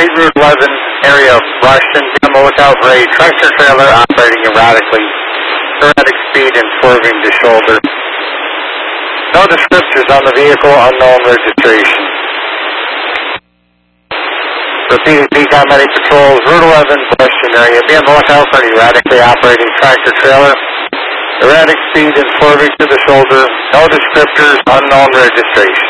State Route 11 area of Rushton. Be on the lookout for a tractor trailer operating erratically, erratic speed and swerving to shoulder. No descriptors on the vehicle, unknown registration. Repeating Pecan Medic Patrols, Route 11, Rushton area. Be on the lookout for an erratically operating tractor trailer. Erratic speed and swerving to the shoulder. No descriptors, unknown registration.